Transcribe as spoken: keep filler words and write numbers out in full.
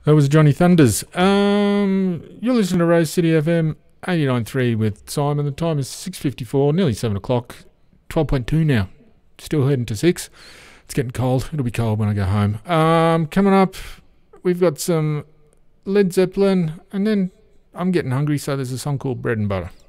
That was Johnny Thunders. Um, you're listening to Rose City F M eighty-nine point three with Simon. The time is six fifty-four, nearly seven o'clock. twelve point two now. Still heading to six. It's getting cold. It'll be cold when I go home. Um, coming up, we've got some Led Zeppelin, and then I'm getting hungry, so there's a song called Bread and Butter.